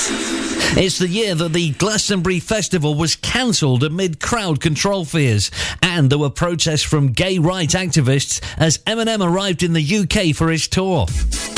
It's the year that the Glastonbury Festival was cancelled amid crowd control fears, and there were protests from gay rights activists as Eminem arrived in the UK for his tour.